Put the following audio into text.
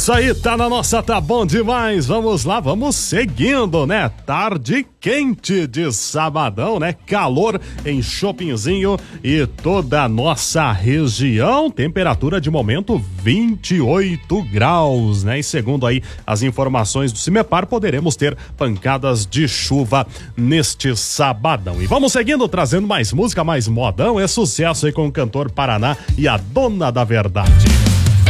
isso aí, tá na nossa, tá bom demais. Vamos lá, vamos seguindo, né? Tarde quente de sabadão, né? Calor em Chopinzinho e toda a nossa região. Temperatura de momento 28 graus, né? E segundo aí as informações do Cimepar, poderemos ter pancadas de chuva neste sabadão. E vamos seguindo, trazendo mais música, mais modão. É sucesso aí com o cantor Paraná e a Dona da Verdade.